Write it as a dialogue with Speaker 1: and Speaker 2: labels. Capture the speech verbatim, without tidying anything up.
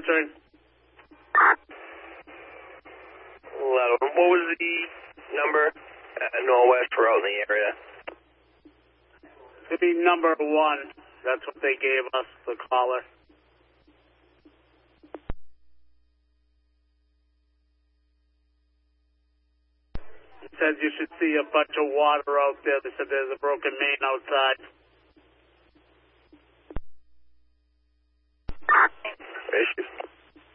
Speaker 1: answering.
Speaker 2: eleven. What was the number? Uh, Northwest Road in the area.
Speaker 1: It'd be number one. That's what they gave us, the caller. It says you should see a bunch of water out there. They said there's a broken main outside.
Speaker 2: Issues.